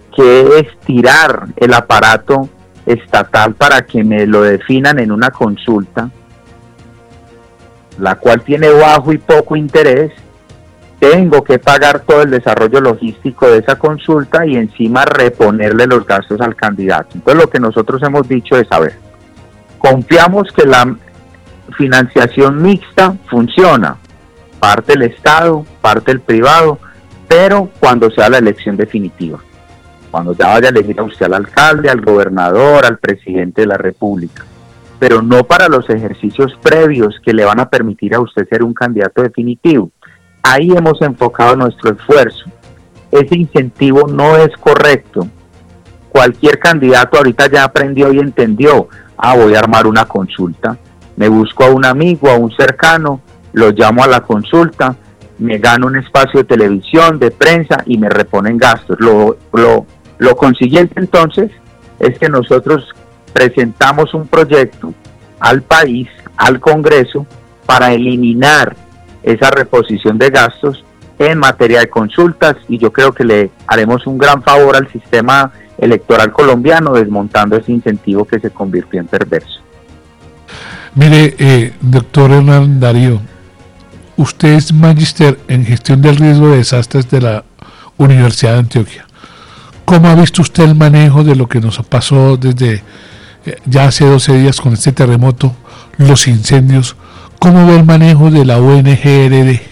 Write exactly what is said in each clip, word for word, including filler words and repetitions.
que estirar el aparato estatal para que me lo definan en una consulta, la cual tiene bajo y poco interés. Tengo que pagar todo el desarrollo logístico de esa consulta y encima reponerle los gastos al candidato. Entonces lo que nosotros hemos dicho es, a ver, confiamos que la financiación mixta funciona, parte el Estado, parte el privado, pero cuando sea la elección definitiva, cuando ya vaya a elegir a usted al alcalde, al gobernador, al presidente de la República, pero no para los ejercicios previos que le van a permitir a usted ser un candidato definitivo. Ahí hemos enfocado nuestro esfuerzo. Ese incentivo no es correcto. Cualquier candidato ahorita ya aprendió y entendió, ah, voy a armar una consulta, me busco a un amigo, a un cercano, lo llamo a la consulta, me gano un espacio de televisión, de prensa y me reponen gastos. Lo, lo, lo consiguiente entonces es que nosotros presentamos un proyecto al país, al Congreso, para eliminar esa reposición de gastos en materia de consultas, y yo creo que le haremos un gran favor al sistema electoral colombiano desmontando ese incentivo que se convirtió en perverso. Mire, eh, doctor Hernán Darío, usted es magíster en gestión del riesgo de desastres de la Universidad de Antioquia. ¿Cómo ha visto usted el manejo de lo que nos pasó desde eh, ya hace doce días con este terremoto, los incendios? ¿Cómo ve el manejo de la O N G R D?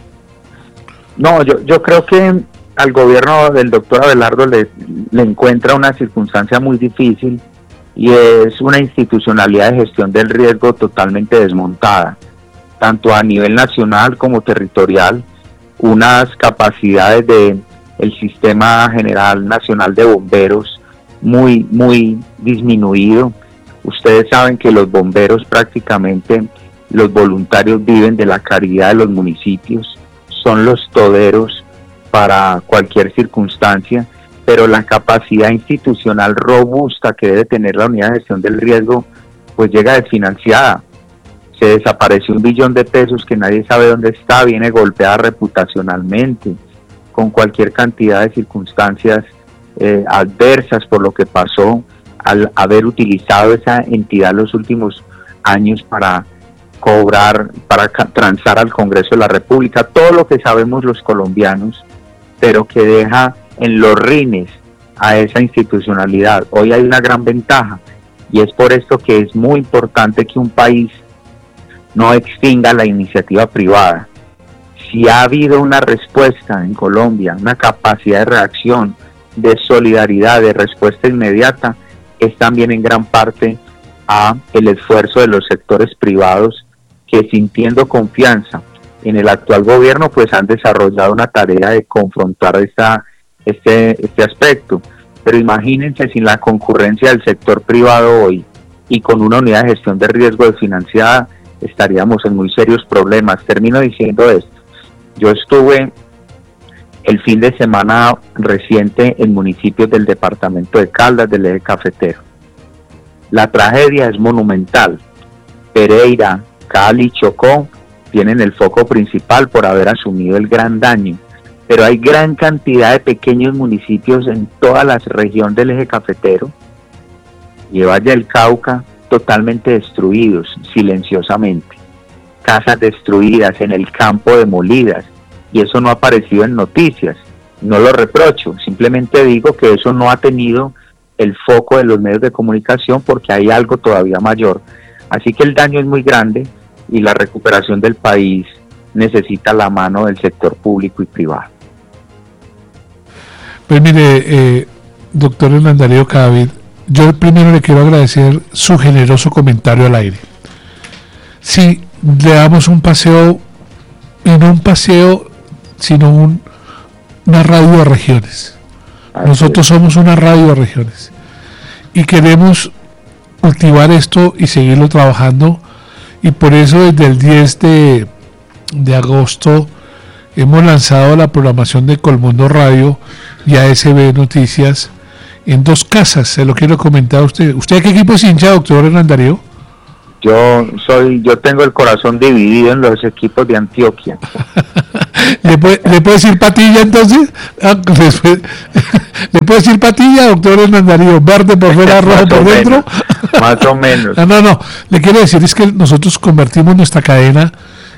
No, yo, yo creo que al gobierno del doctor Abelardo le, le encuentra una circunstancia muy difícil, y es una institucionalidad de gestión del riesgo totalmente desmontada, tanto a nivel nacional como territorial, unas capacidades de el Sistema General Nacional de Bomberos muy, muy disminuido. Ustedes saben que los bomberos prácticamente, los voluntarios viven de la caridad de los municipios, son los toderos para cualquier circunstancia, pero la capacidad institucional robusta que debe tener la unidad de gestión del riesgo, pues llega desfinanciada. Se desapareció un billón de pesos que nadie sabe dónde está, viene golpeada reputacionalmente, con cualquier cantidad de circunstancias eh, adversas por lo que pasó al haber utilizado esa entidad los últimos años para cobrar, para transar al Congreso de la República, todo lo que sabemos los colombianos, pero que deja en los rines a esa institucionalidad. Hoy hay una gran ventaja, y es por esto que es muy importante que un país no extinga la iniciativa privada. Si ha habido una respuesta en Colombia, una capacidad de reacción, de solidaridad, de respuesta inmediata, es también en gran parte a el esfuerzo de los sectores privados que, sintiendo confianza en el actual gobierno, pues han desarrollado una tarea de confrontar esta, este, este aspecto. Pero imagínense, sin la concurrencia del sector privado hoy y con una unidad de gestión de riesgo desfinanciada, estaríamos en muy serios problemas. Termino diciendo esto. Yo estuve el fin de semana reciente en municipios del departamento de Caldas, del eje cafetero. La tragedia es monumental. Pereira, Cali, Chocó tienen el foco principal por haber asumido el gran daño, pero hay gran cantidad de pequeños municipios en toda la región del eje cafetero y Valle del Cauca totalmente destruidos, silenciosamente. Casas destruidas, en el campo demolidas, y eso no ha aparecido en noticias. No lo reprocho, simplemente digo que eso no ha tenido el foco de los medios de comunicación porque hay algo todavía mayor. Así que el daño es muy grande y la recuperación del país necesita la mano del sector público y privado. Pues mire, eh, doctor Hernán Darío Cadavid, yo primero le quiero agradecer su generoso comentario al aire. Sí, le damos un paseo, y no un paseo, sino un, una radio de regiones. Nosotros somos una radio de regiones y queremos cultivar esto y seguirlo trabajando, y por eso desde el diez de agosto hemos lanzado la programación de Colmundo Radio y A S B Noticias en dos casas. Se lo quiero comentar a usted. ¿Usted a qué equipo es hincha, doctor Hernán Darío? Yo soy, yo tengo el corazón dividido en los equipos de Antioquia. ¿Le puede, ¿Le puede decir patilla entonces? Ah, después, ¿le puede decir patilla, doctor Hernán Darío? ¿Verde por fuera, rojo por dentro? Más o menos. No, no, no. Le quiero decir es que nosotros convertimos nuestra cadena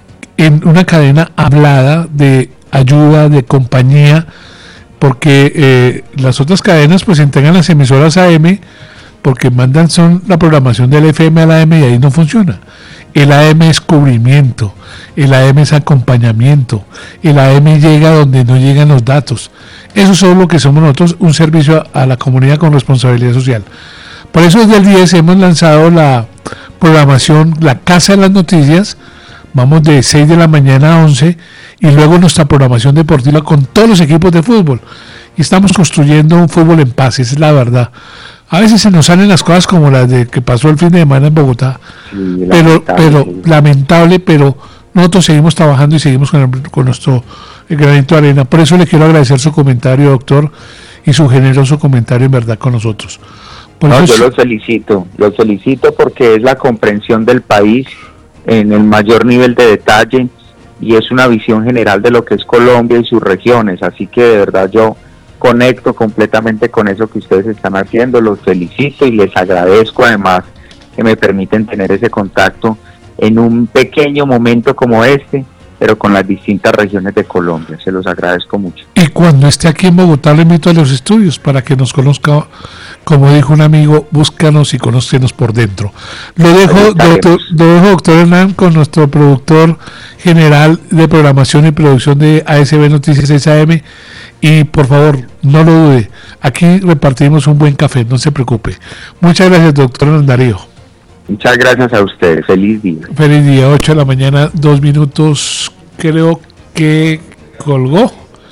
en una cadena hablada de ayuda, de compañía, porque eh, las otras cadenas pues integran las emisoras A M, porque mandan son la programación del F M a la A M y ahí no funciona. El A M es cubrimiento, el A M es acompañamiento, el A M llega donde no llegan los datos. Eso es todo lo que somos nosotros, un servicio a, a la comunidad con responsabilidad social. Por eso desde el diez hemos lanzado la programación La Casa de las Noticias, vamos de seis de la mañana a once, y luego nuestra programación deportiva con todos los equipos de fútbol. Y estamos construyendo un fútbol en paz, esa es la verdad. A veces se nos salen las cosas como las de que pasó el fin de semana en Bogotá, sí, pero lamentable, pero sí. lamentable, pero nosotros seguimos trabajando y seguimos con, el, con nuestro granito de arena. Por eso le quiero agradecer su comentario, doctor, y su generoso comentario en verdad con nosotros. Por no, eso yo los felicito, los felicito porque es la comprensión del país en el mayor nivel de detalle y es una visión general de lo que es Colombia y sus regiones, así que de verdad yo conecto completamente con eso que ustedes están haciendo, los felicito y les agradezco además que me permiten tener ese contacto en un pequeño momento como este, pero con las distintas regiones de Colombia, se los agradezco mucho. Y cuando esté aquí en Bogotá lo invito a los estudios para que nos conozca, como dijo un amigo, búscanos y conócenos por dentro. Lo dejo, doctor, lo dejo, doctor Hernán, con nuestro productor general de programación y producción de A S B Noticias seis A M, y por favor, no lo dude, aquí repartimos un buen café, no se preocupe. Muchas gracias, doctor Hernán Darío. Muchas gracias a ustedes, feliz día. Feliz día, ocho de la mañana, dos minutos, creo que colgó.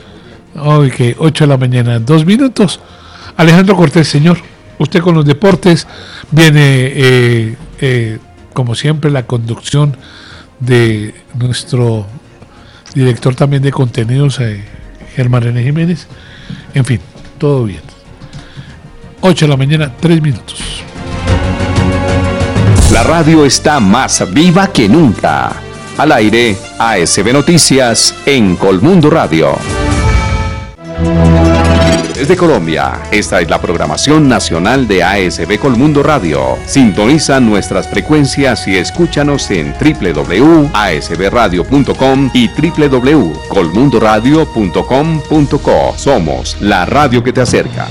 Ok, ocho de la mañana, dos minutos. Alejandro Cortés, señor, usted con los deportes, viene eh, eh, como siempre la conducción de nuestro director también de contenidos, eh, Germán René Jiménez. En fin, todo bien. ocho de la mañana, tres minutos. La radio está más viva que nunca. Al aire, A S B Noticias en Colmundo Radio. Desde Colombia, esta es la programación nacional de A S B Colmundo Radio. Sintoniza nuestras frecuencias y escúchanos en doble u doble u doble u punto a s b radio punto com y doble u doble u doble u punto colmundo radio punto com punto co. Somos la radio que te acerca.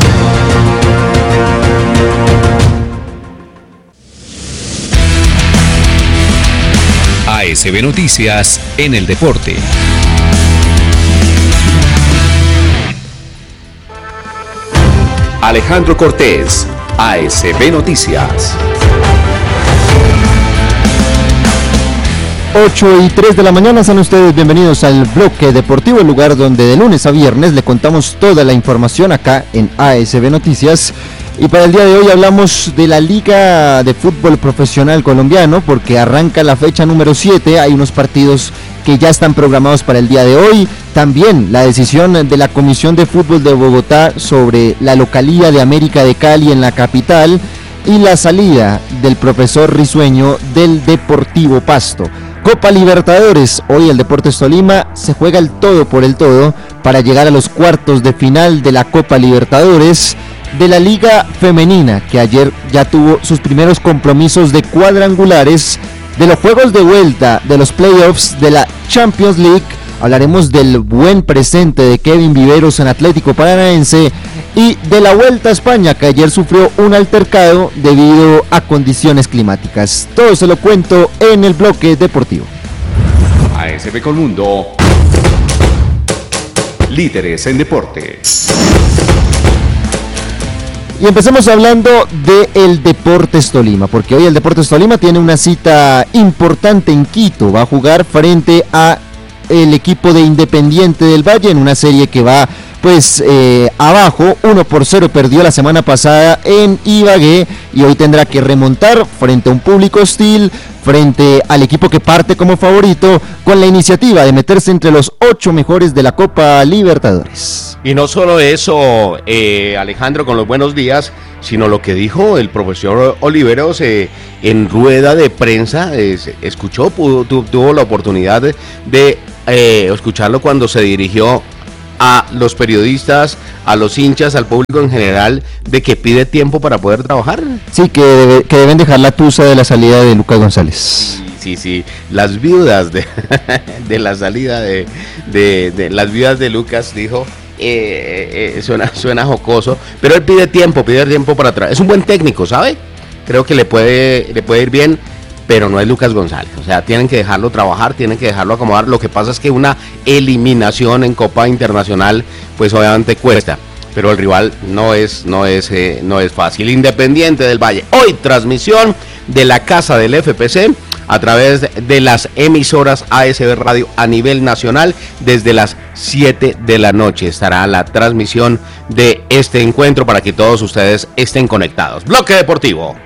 A S B Noticias en el deporte. Alejandro Cortés, A S B Noticias. ocho y tres de la mañana, sean ustedes bienvenidos al bloque deportivo, el lugar donde de lunes a viernes le contamos toda la información acá en A S B Noticias. Y para el día de hoy hablamos de la Liga de Fútbol Profesional Colombiano, porque arranca la fecha número siete, hay unos partidos que ya están programados para el día de hoy. También la decisión de la Comisión de Fútbol de Bogotá sobre la localía de América de Cali en la capital y la salida del profesor Risueño del Deportivo Pasto. Copa Libertadores, hoy el Deportes Tolima se juega el todo por el todo para llegar a los cuartos de final de la Copa Libertadores. De la Liga Femenina, que ayer ya tuvo sus primeros compromisos de cuadrangulares, de los juegos de vuelta de los playoffs de la Champions League. Hablaremos del buen presente de Kevin Viveros en Atlético Paranaense y de la Vuelta a España, que ayer sufrió un altercado debido a condiciones climáticas. Todo se lo cuento en el bloque deportivo. A S B Colmundo, líderes en deportes. Y empecemos hablando del Deportes Tolima, porque hoy el Deportes Tolima tiene una cita importante en Quito. Va a jugar frente a el equipo de Independiente del Valle en una serie que va pues eh, abajo, uno por cero perdió la semana pasada en Ibagué, y hoy tendrá que remontar frente a un público hostil, frente al equipo que parte como favorito, con la iniciativa de meterse entre los ocho mejores de la Copa Libertadores. Y no solo eso, eh, Alejandro, con los buenos días, sino lo que dijo el profesor Oliveros eh, en rueda de prensa, eh, escuchó, pudo, tu, tuvo la oportunidad de, de eh, escucharlo cuando se dirigió a los periodistas, a los hinchas, al público en general, de que pide tiempo para poder trabajar. Sí, que, debe, que deben dejar la tusa de la salida de Lucas González. Sí, sí, las viudas de, de la salida de, de, de las viudas de Lucas, dijo, eh, eh, suena, suena jocoso, pero él pide tiempo, pide tiempo para atrás. Es un buen técnico, ¿sabe? Creo que le puede, le puede ir bien, pero no es Lucas González. O sea, tienen que dejarlo trabajar, tienen que dejarlo acomodar. Lo que pasa es que una eliminación en Copa Internacional, pues obviamente cuesta, pero el rival no es, no es, eh, no es fácil. Independiente del Valle, hoy transmisión de la casa del F P C a través de las emisoras A S B Radio a nivel nacional. Desde las siete de la noche estará la transmisión de este encuentro para que todos ustedes estén conectados. Bloque Deportivo.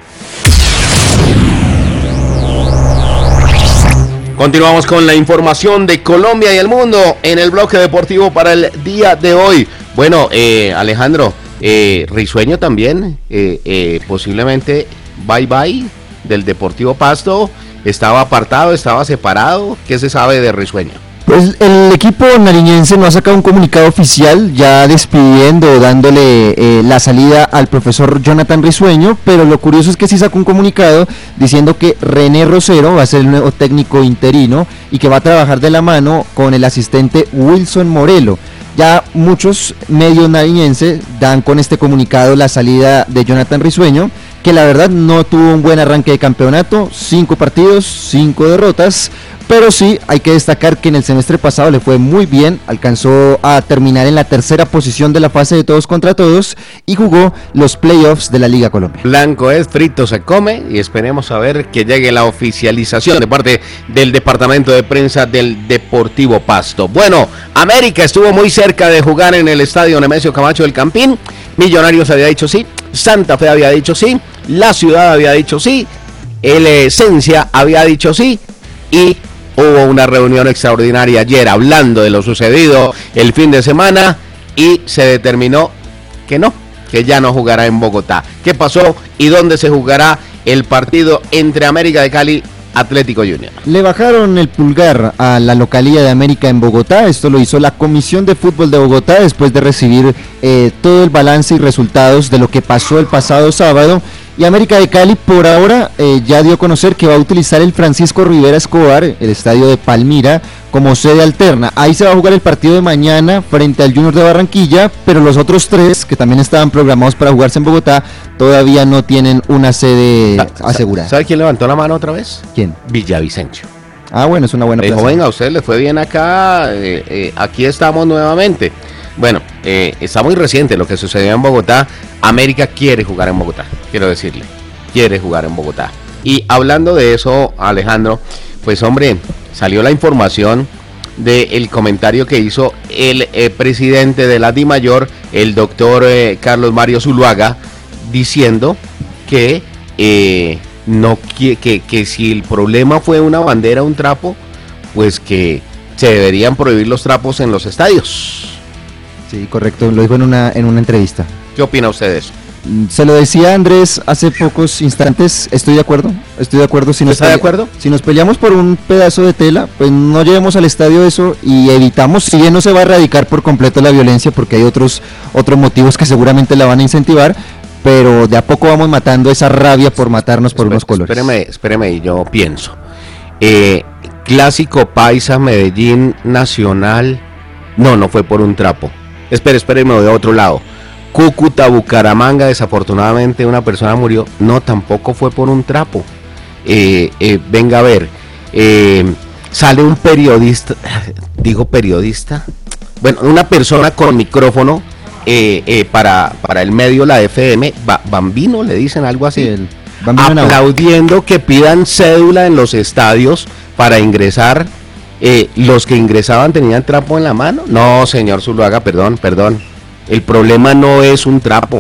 Continuamos con la información de Colombia y el mundo en el bloque deportivo para el día de hoy. Bueno, eh, Alejandro, eh, Risueño también, eh, eh, posiblemente bye bye del Deportivo Pasto. ¿Estaba apartado, estaba separado? ¿Qué se sabe de Risueño? Pues el equipo nariñense no ha sacado un comunicado oficial ya despidiendo, dándole eh, la salida al profesor Jonathan Risueño, pero lo curioso es que sí sacó un comunicado diciendo que René Rosero va a ser el nuevo técnico interino y que va a trabajar de la mano con el asistente Wilson Morelo. Ya muchos medios nariñenses dan con este comunicado la salida de Jonathan Risueño, que la verdad no tuvo un buen arranque de campeonato, cinco partidos, cinco derrotas, pero sí hay que destacar que en el semestre pasado le fue muy bien, alcanzó a terminar en la tercera posición de la fase de todos contra todos y jugó los playoffs de la Liga Colombia. Blanco es, frito se come y esperemos a ver que llegue la oficialización de parte del departamento de prensa del Deportivo Pasto. Bueno, América estuvo muy cerca de jugar en el estadio Nemesio Camacho del Campín, Millonarios había dicho sí, Santa Fe había dicho sí, la Ciudad había dicho sí, el Esencia había dicho sí y hubo una reunión extraordinaria ayer hablando de lo sucedido el fin de semana y se determinó que no, que ya no jugará en Bogotá. ¿Qué pasó y dónde se jugará el partido entre América de Cali Atlético Junior? Le bajaron el pulgar a la localía de América en Bogotá. Esto lo hizo la Comisión de Fútbol de Bogotá después de recibir eh, todo el balance y resultados de lo que pasó el pasado sábado. Y América de Cali por ahora eh, ya dio a conocer que va a utilizar el Francisco Rivera Escobar, el estadio de Palmira, como sede alterna. Ahí se va a jugar el partido de mañana frente al Junior de Barranquilla, pero los otros tres, que también estaban programados para jugarse en Bogotá, todavía no tienen una sede asegurada. ¿Sabe quién levantó la mano otra vez? ¿Quién? Villavicencio. Ah, bueno, es una buena plaza. Dijo, venga, a usted le fue bien acá, eh, eh, aquí estamos nuevamente. Bueno, eh, está muy reciente lo que sucedió en Bogotá. América quiere jugar en Bogotá, quiero decirle, quiere jugar en Bogotá. Y hablando de eso, Alejandro, pues hombre, salió la información del comentario que hizo el eh, presidente de la DIMAYOR, el doctor eh, Carlos Mario Zuluaga, diciendo que, eh, no, que, que, que si el problema fue una bandera, un trapo, pues que se deberían prohibir los trapos en los estadios. Sí, correcto, lo dijo en una, en una entrevista. ¿Qué opina usted de eso? Se lo decía Andrés hace pocos instantes, estoy de acuerdo, estoy de acuerdo. Si nos ¿Está de acuerdo? Si nos peleamos por un pedazo de tela, pues no llevemos al estadio eso y evitamos, si bien no se va a erradicar por completo la violencia, porque hay otros, otros motivos que seguramente la van a incentivar, pero de a poco vamos matando esa rabia por matarnos por Espere, unos colores. Espéreme, espéreme, y yo pienso. Eh, clásico Paisa, Medellín, Nacional, no, no fue por un trapo. Espere, espere, me voy a otro lado. Cúcuta, Bucaramanga, desafortunadamente una persona murió. No, tampoco fue por un trapo. Eh, eh, venga a ver, eh, sale un periodista, digo periodista, bueno, una persona con micrófono eh, eh, para, para el medio, la F M, ba, Bambino, le dicen algo así, sí, Bambino aplaudiendo que pidan cédula en los estadios para ingresar. Eh, los que ingresaban tenían trapo en la mano. No, señor Zuluaga, perdón, perdón. El problema no es un trapo.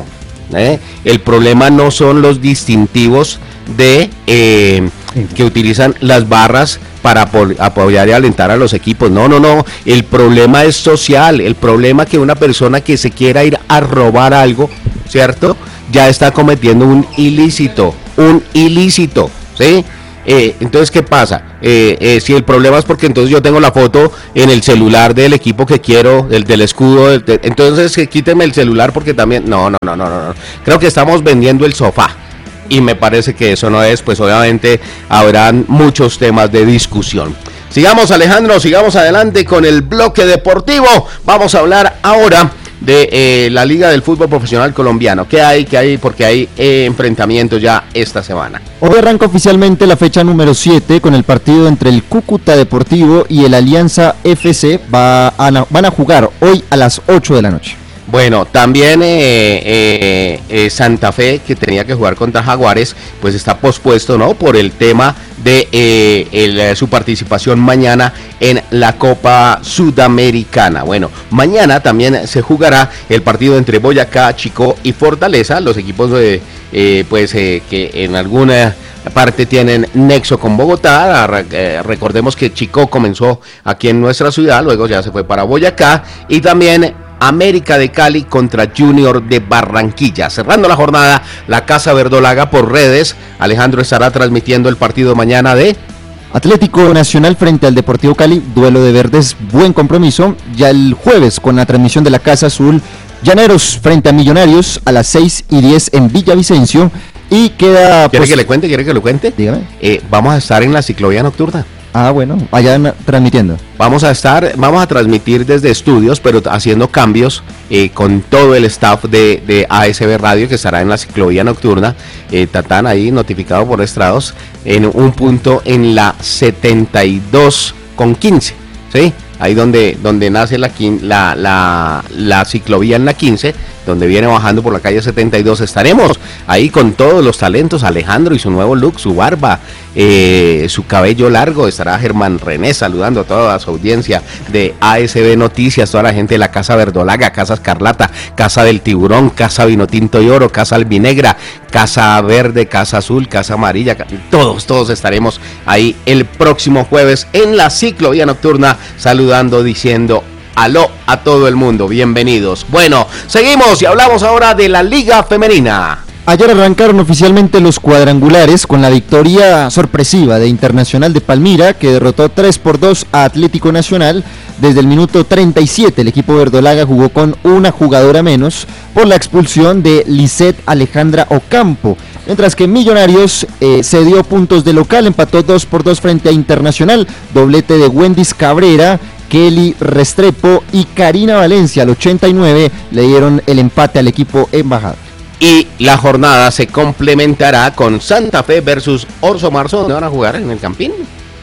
¿eh? El problema no son los distintivos de eh, que utilizan las barras para apoyar y alentar a los equipos. No, no, no. El problema es social. El problema es que una persona que se quiera ir a robar algo, ¿cierto?, ya está cometiendo un ilícito. Un ilícito, ¿sí? Eh, entonces, ¿qué pasa? Eh, eh, si el problema es porque entonces yo tengo la foto en el celular del equipo que quiero, el del escudo, el de, entonces que quíteme el celular porque también... No, no, no, no, no. Creo que estamos vendiendo el sofá. Y me parece que eso no es, pues obviamente habrán muchos temas de discusión. Sigamos, Alejandro, sigamos adelante con el bloque deportivo. Vamos a hablar ahora de eh, la Liga del Fútbol Profesional Colombiano. ¿Qué hay? ¿Qué hay? Porque hay eh, enfrentamientos ya esta semana. Hoy arranca oficialmente la fecha número siete con el partido entre el Cúcuta Deportivo y el Alianza F C. Va a, van a jugar hoy a las ocho de la noche. Bueno, también eh, eh, eh, Santa Fe, que tenía que jugar contra Jaguares, pues está pospuesto, ¿no?, por el tema de eh, el, su participación mañana en la Copa Sudamericana. Bueno, mañana también se jugará el partido entre Boyacá, Chicó y Fortaleza, los equipos de, eh, pues eh, que en alguna parte tienen nexo con Bogotá. Eh, recordemos que Chicó comenzó aquí en nuestra ciudad, luego ya se fue para Boyacá, y también América de Cali contra Junior de Barranquilla. Cerrando la jornada, la Casa Verdolaga por redes. Alejandro estará transmitiendo el partido mañana de Atlético Nacional frente al Deportivo Cali, duelo de verdes, buen compromiso. Ya el jueves con la transmisión de la Casa Azul, Llaneros frente a Millonarios a las seis y diez en Villavicencio. Y queda... ¿Quiere pues, que le cuente? ¿Quiere que lo cuente? Dígame. Eh, vamos a estar en la ciclovía nocturna. Ah, bueno, allá na- transmitiendo. Vamos a estar, vamos a transmitir desde estudios, pero haciendo cambios eh, con todo el staff de, de A S B Radio, que estará en la ciclovía nocturna. Eh, Tatán ahí notificado por Estrados, en un punto en la setenta y dos con quince, ¿sí? Ahí donde, donde nace la, la, la, la ciclovía en la quince, donde viene bajando por la calle setenta y dos. Estaremos ahí con todos los talentos. Alejandro y su nuevo look, su barba, eh, su cabello largo. Estará Germán René saludando a toda su audiencia de A S B Noticias, toda la gente de la Casa Verdolaga, Casa Escarlata, Casa del Tiburón, Casa Vinotinto y Oro, Casa Albinegra, Casa Verde, Casa Azul, Casa Amarilla. Todos, todos estaremos ahí el próximo jueves en la ciclovía nocturna, saludando, diciendo aló a todo el mundo, bienvenidos. Bueno, seguimos y hablamos ahora de la Liga Femenina. Ayer arrancaron oficialmente los cuadrangulares con la victoria sorpresiva de Internacional de Palmira, que derrotó tres por dos a Atlético Nacional. Desde el minuto treinta y siete el equipo verdolaga jugó con una jugadora menos por la expulsión de Lisette Alejandra Ocampo, mientras que Millonarios eh, se dio puntos de local, empató dos por dos frente a Internacional, doblete de Wendis Cabrera, Kelly Restrepo y Karina Valencia al ochenta y nueve le dieron el empate al equipo embajador. Y la jornada se complementará con Santa Fe versus Orso Marzo. ¿Dónde van a jugar? ¿En el Campín?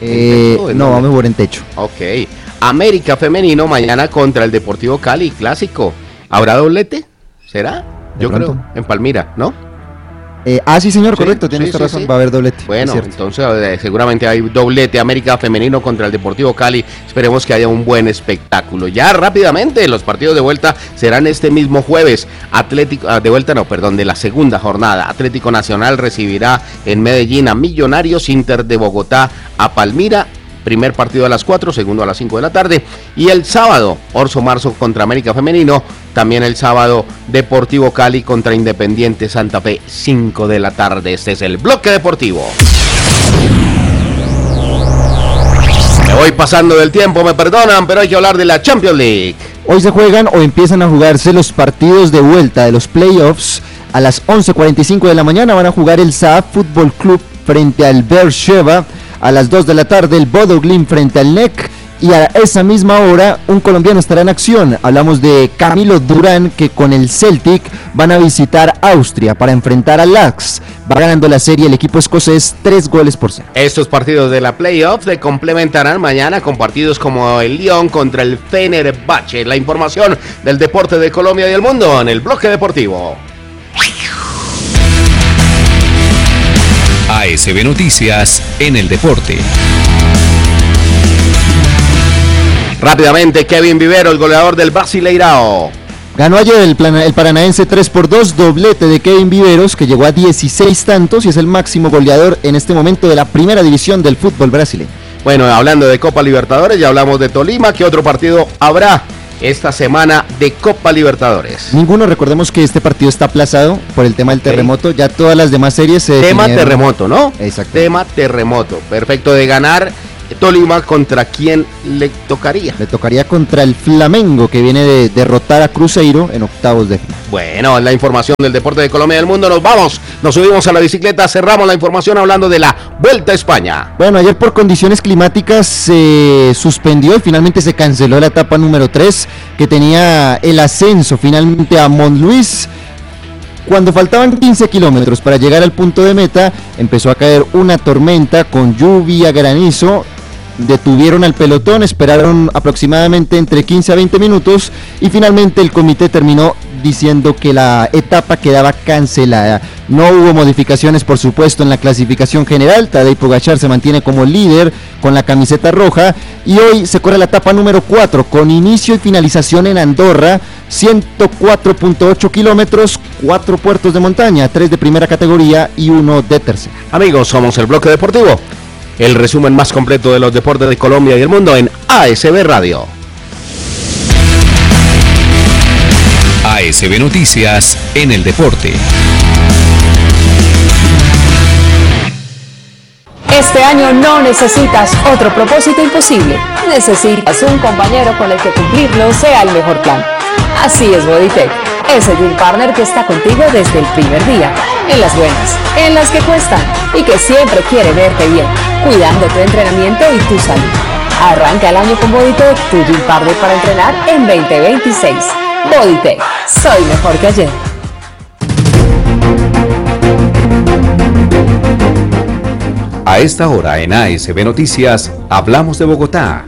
Eh, ¿En no, vamos a jugar en techo. Ok. América Femenino mañana contra el Deportivo Cali, clásico. ¿Habrá doblete? ¿Será? Yo creo, en Palmira, ¿no? Eh, ah, sí, señor, sí, correcto, tienes sí, razón, sí. Va a haber doblete. Bueno, entonces eh, seguramente hay doblete América Femenino contra el Deportivo Cali. Esperemos que haya un buen espectáculo. Ya rápidamente, los partidos de vuelta serán este mismo jueves. Atlético, ah, de vuelta no, perdón, de la segunda jornada. Atlético Nacional recibirá en Medellín a Millonarios, Inter de Bogotá a Palmira. Primer partido a las cuatro, segundo a las cinco de la tarde. Y el sábado, Orso Marzo contra América Femenino. También el sábado, Deportivo Cali contra Independiente Santa Fe, cinco de la tarde. Este es el bloque deportivo. Me voy pasando del tiempo, me perdonan, pero hay que hablar de la Champions League. Hoy se juegan o empiezan a jugarse los partidos de vuelta de los playoffs. A las once cuarenta y cinco de la mañana van a jugar el Saab Fútbol Club frente al Beersheba. A las dos de la tarde el Bodo Glimt frente al N E C, y a esa misma hora un colombiano estará en acción. Hablamos de Camilo Durán, que con el Celtic van a visitar Austria para enfrentar al Ajax. Va ganando la serie el equipo escocés tres goles por cero. Estos partidos de la playoff se complementarán mañana con partidos como el Lyon contra el Fenerbahce. La información del deporte de Colombia y el mundo en el bloque deportivo. A S B Noticias en el deporte. Rápidamente, Kevin Vivero, el goleador del Brasileirao. Ganó ayer el, plana, el Paranaense tres por dos, doblete de Kevin Viveros, que llegó a dieciséis tantos y es el máximo goleador en este momento de la primera división del fútbol brasileño. Bueno, hablando de Copa Libertadores, ya hablamos de Tolima. ¿Qué otro partido habrá esta semana de Copa Libertadores? Ninguno, recordemos que este partido está aplazado por el tema del okay. terremoto. Ya todas las demás series se Tema definieron. terremoto, ¿no? Exacto. Tema terremoto. Perfecto, de ganar Tolima, ¿contra quién le tocaría? Le tocaría contra el Flamengo, que viene de derrotar a Cruzeiro en octavos de final. Bueno, la información del deporte de Colombia y del mundo. Nos vamos, nos subimos a la bicicleta, cerramos la información hablando de la Vuelta a España. Bueno, ayer por condiciones climáticas se suspendió y finalmente se canceló la etapa número tres, que tenía el ascenso finalmente a Montluís. Cuando faltaban quince kilómetros para llegar al punto de meta, empezó a caer una tormenta con lluvia, granizo. Detuvieron al pelotón, esperaron aproximadamente entre quince a veinte minutos y finalmente el comité terminó diciendo que la etapa quedaba cancelada. No hubo modificaciones, por supuesto, en la clasificación general. Tadej Pogačar se mantiene como líder con la camiseta roja y hoy se corre la etapa número cuatro con inicio y finalización en Andorra, ciento cuatro punto ocho kilómetros, cuatro puertos de montaña, tres de primera categoría y uno de tercera. Amigos, somos el Bloque Deportivo. El resumen más completo de los deportes de Colombia y el mundo en A S B Radio. A S B Noticias en el deporte. Este año no necesitas otro propósito imposible. Necesitas un compañero con el que cumplirlo sea el mejor plan. Así es Bodytech, ese Gym Partner que está contigo desde el primer día, en las buenas, en las que cuestan y que siempre quiere verte bien, cuidando tu entrenamiento y tu salud. Arranca el año con Bodytech, tu Gym Partner para entrenar en veinte veintiséis. Bodytech, soy mejor que ayer. A esta hora en A S B Noticias, hablamos de Bogotá.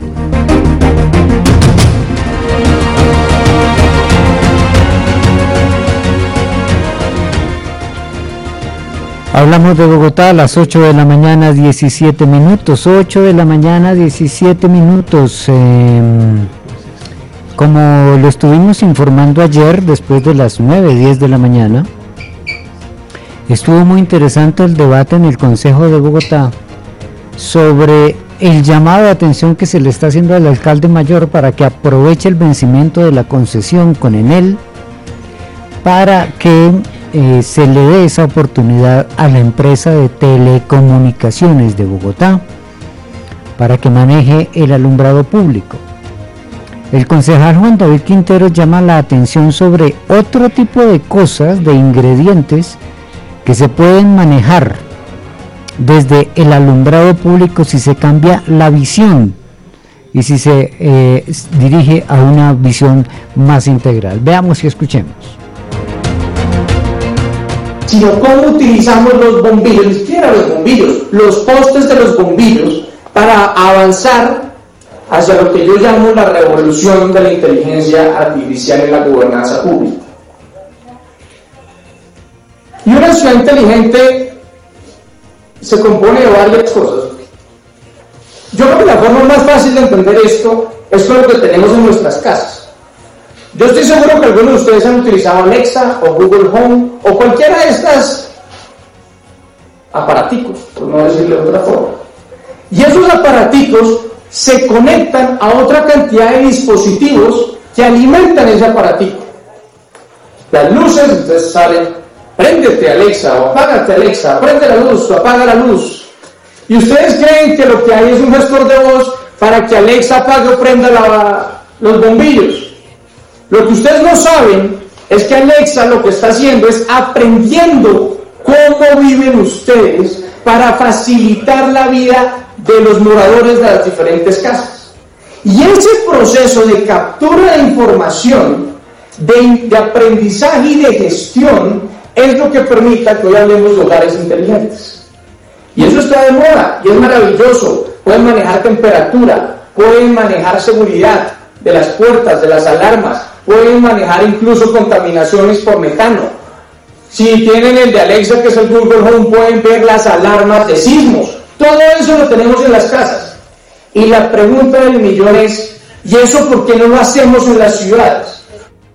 Hablamos de Bogotá a las ocho de la mañana, diecisiete minutos. ocho de la mañana, diecisiete minutos. Eh, como lo estuvimos informando ayer, después de las nueve, diez de la mañana, estuvo muy interesante el debate en el Consejo de Bogotá sobre el llamado de atención que se le está haciendo al alcalde mayor para que aproveche el vencimiento de la concesión con Enel para que Eh, se le dé esa oportunidad a la empresa de telecomunicaciones de Bogotá para que maneje el alumbrado público. El concejal Juan David Quintero llama la atención sobre otro tipo de cosas, de ingredientes que se pueden manejar desde el alumbrado público si se cambia la visión y si se eh, dirige a una visión más integral. Veamos y escuchemos. Sino cómo utilizamos los bombillos, ni siquiera los bombillos, los postes de los bombillos para avanzar hacia lo que yo llamo la revolución de la inteligencia artificial en la gobernanza pública. Y una ciudad inteligente se compone de varias cosas. Yo creo que la forma más fácil de entender esto es con lo que tenemos en nuestras casas. Yo estoy seguro que algunos de ustedes han utilizado Alexa o Google Home o cualquiera de estas aparaticos, por no decirle de otra forma. Y esos aparaticos se conectan a otra cantidad de dispositivos que alimentan ese aparatico. Las luces, entonces salen, préndete Alexa o apágate Alexa, prende la luz o apaga la luz. Y ustedes creen que lo que hay es un gestor de voz para que Alexa apague o prenda la, los bombillos. Lo que ustedes no saben es que Alexa lo que está haciendo es aprendiendo cómo viven ustedes para facilitar la vida de los moradores de las diferentes casas. Y ese proceso de captura de información, de, de aprendizaje y de gestión es lo que permite que hoy hablemos de hogares inteligentes. Y eso está de moda y es maravilloso. Pueden manejar temperatura, pueden manejar seguridad de las puertas, de las alarmas, pueden manejar incluso contaminaciones por metano. Si tienen el de Alexa, que es el Google Home, pueden ver las alarmas de sismos. Todo eso lo tenemos en las casas. Y la pregunta del millón es, ¿y eso por qué no lo hacemos en las ciudades?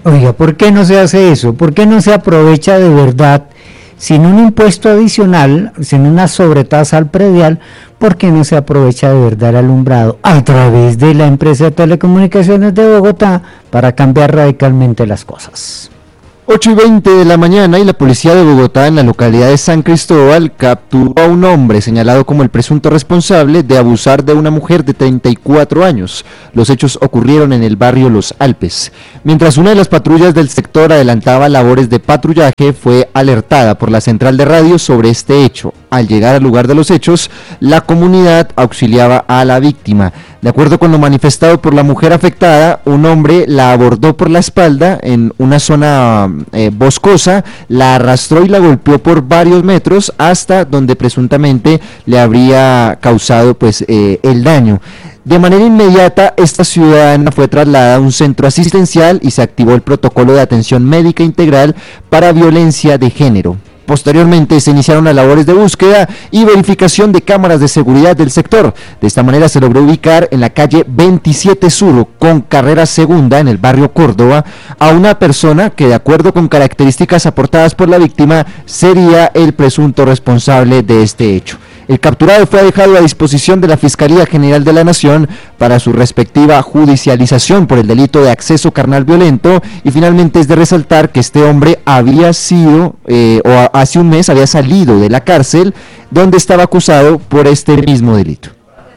Oiga, ¿por qué no se hace eso? ¿Por qué no se aprovecha de verdad, sin un impuesto adicional, sin una sobretasa al predial, por qué no se aprovecha de verdad el alumbrado a través de la empresa de telecomunicaciones de Bogotá para cambiar radicalmente las cosas? ocho y veinte de la mañana y la policía de Bogotá en la localidad de San Cristóbal capturó a un hombre señalado como el presunto responsable de abusar de una mujer de treinta y cuatro años. Los hechos ocurrieron en el barrio Los Alpes. Mientras una de las patrullas del sector adelantaba labores de patrullaje, fue alertada por la central de radio sobre este hecho. Al llegar al lugar de los hechos, la comunidad auxiliaba a la víctima. De acuerdo con lo manifestado por la mujer afectada, un hombre la abordó por la espalda en una zona eh, boscosa, la arrastró y la golpeó por varios metros hasta donde presuntamente le habría causado pues eh, el daño. De manera inmediata, esta ciudadana fue trasladada a un centro asistencial y se activó el protocolo de atención médica integral para violencia de género. Posteriormente se iniciaron las labores de búsqueda y verificación de cámaras de seguridad del sector. De esta manera se logró ubicar en la calle veintisiete Sur con carrera segunda en el barrio Córdoba a una persona que, de acuerdo con características aportadas por la víctima, sería el presunto responsable de este hecho. El capturado fue dejado a disposición de la Fiscalía General de la Nación para su respectiva judicialización por el delito de acceso carnal violento, y finalmente es de resaltar que este hombre había sido, eh, o hace un mes había salido de la cárcel donde estaba acusado por este mismo delito.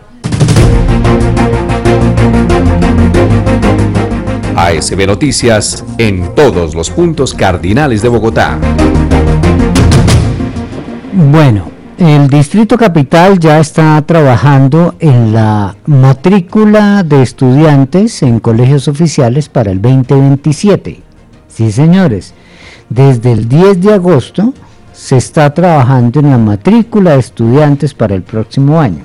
A S B Noticias en todos los puntos cardinales de Bogotá. Bueno, el Distrito Capital ya está trabajando en la matrícula de estudiantes en colegios oficiales para el veinte veintisiete. Sí, señores, desde el diez de agosto se está trabajando en la matrícula de estudiantes para el próximo año.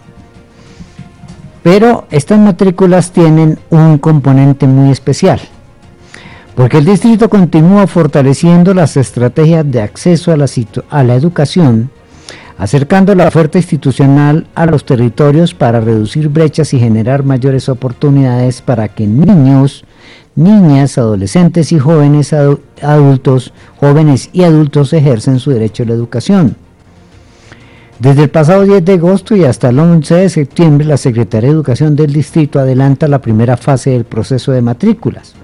Pero estas matrículas tienen un componente muy especial, porque el distrito continúa fortaleciendo las estrategias de acceso a la, a la educación, acercando la oferta institucional a los territorios para reducir brechas y generar mayores oportunidades para que niños, niñas, adolescentes y jóvenes adultos, jóvenes y adultos ejercen su derecho a la educación. Desde el pasado diez de agosto y hasta el once de septiembre, la Secretaría de Educación del Distrito adelanta la primera fase del proceso de matrículas.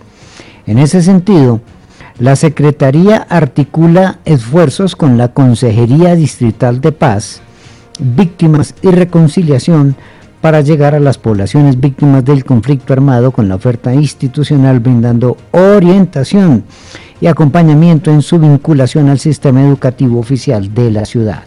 En ese sentido, la Secretaría articula esfuerzos con la Consejería Distrital de Paz, Víctimas y Reconciliación para llegar a las poblaciones víctimas del conflicto armado con la oferta institucional, brindando orientación y acompañamiento en su vinculación al sistema educativo oficial de la ciudad.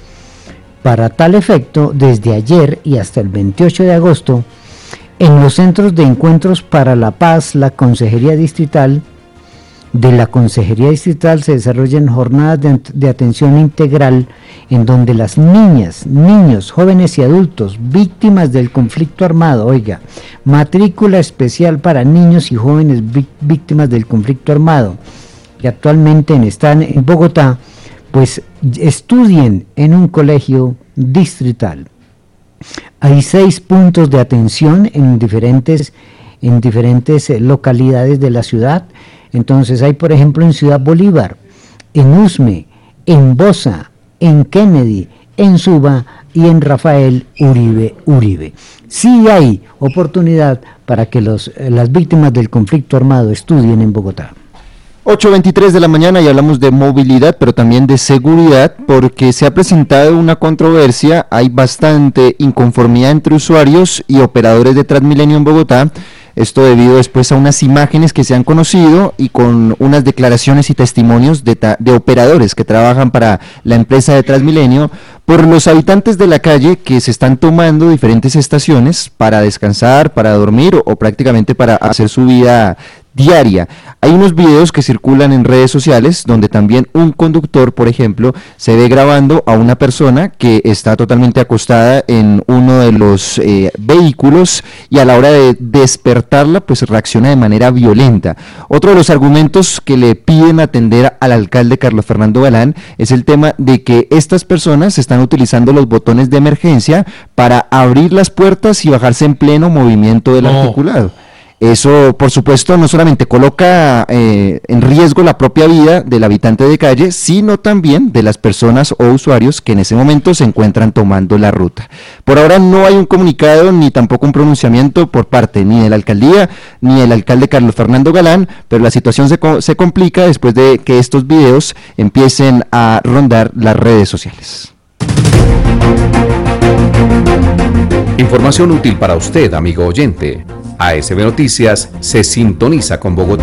Para tal efecto, desde ayer y hasta el veintiocho de agosto, en los centros de encuentros para la paz, la Consejería Distrital de la Consejería Distrital se desarrollan jornadas de, de atención integral en donde las niñas, niños, jóvenes y adultos víctimas del conflicto armado, oiga, matrícula especial para niños y jóvenes víctimas del conflicto armado, que actualmente están en Bogotá, pues estudien en un colegio distrital. Hay seis puntos de atención en diferentes, en diferentes localidades de la ciudad. Entonces hay, por ejemplo, en Ciudad Bolívar, en Usme, en Bosa, en Kennedy, en Suba y en Rafael Uribe Uribe. Sí hay oportunidad para que los, las víctimas del conflicto armado estudien en Bogotá. ocho veintitrés de la mañana y hablamos de movilidad, pero también de seguridad, porque se ha presentado una controversia. Hay bastante inconformidad entre usuarios y operadores de Transmilenio en Bogotá. Esto debido después a unas imágenes que se han conocido y con unas declaraciones y testimonios de, ta- de operadores que trabajan para la empresa de Transmilenio por los habitantes de la calle que se están tomando diferentes estaciones para descansar, para dormir o, o prácticamente para hacer su vida diaria. Hay unos videos que circulan en redes sociales donde también un conductor, por ejemplo, se ve grabando a una persona que está totalmente acostada en uno de los eh, vehículos y a la hora de despertarla pues reacciona de manera violenta. Otro de los argumentos que le piden atender al alcalde Carlos Fernando Galán es el tema de que estas personas están utilizando los botones de emergencia para abrir las puertas y bajarse en pleno movimiento del No. articulado. Eso, por supuesto, no solamente coloca eh, en riesgo la propia vida del habitante de calle, sino también de las personas o usuarios que en ese momento se encuentran tomando la ruta. Por ahora no hay un comunicado ni tampoco un pronunciamiento por parte ni de la alcaldía ni del alcalde Carlos Fernando Galán, pero la situación se, se complica después de que estos videos empiecen a rondar las redes sociales. Información útil para usted, amigo oyente. A S B Noticias se sintoniza con Bogotá.